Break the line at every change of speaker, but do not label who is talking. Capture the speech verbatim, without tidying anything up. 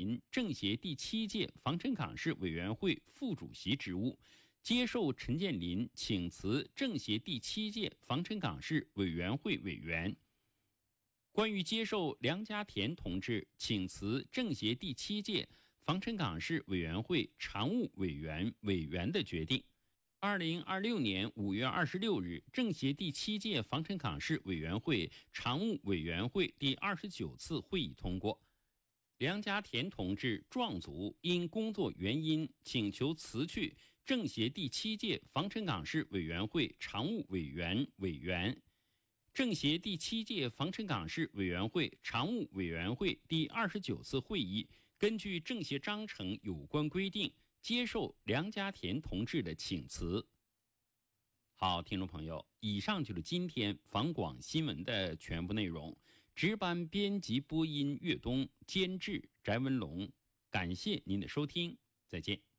林政协第七届防尘港事委员会副主席职务，接受陈建林请辞政协第七届防尘港事委员会委员。关于接受梁家田同志请辞政协第七届防尘港事委员会常务委员委员的决定，二零二六年五月二十六日，政协第七届防尘港事委员会常务委员会第二十九次会议通过，梁家田同志壮族因工作原因请求辞去政协第七届防尘港事委员会常务委员委员。政协第七届防尘港事委员会常务委员会第二十九次会议根据政协章程有关规定，接受梁家田同志的请辞。好，听众朋友，以上就是今天防广新闻的全部内容。值班编辑播音岳东，监制翟文龙，感谢您的收听，再见。